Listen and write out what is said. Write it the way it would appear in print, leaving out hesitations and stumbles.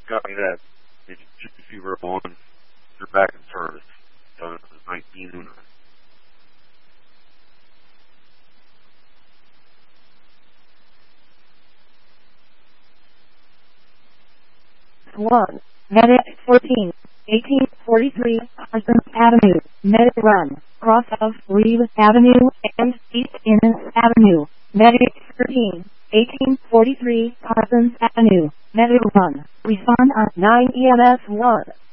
Copy that. It's Fever 1. You're back in service. 19 1. Medic 14. 1843 Hudson Avenue, Medic Run, cross of Reeve Avenue and East Innes Avenue, Medic 13. 1843 Hudson Avenue, Medic Run, respond on 9 EMS 1.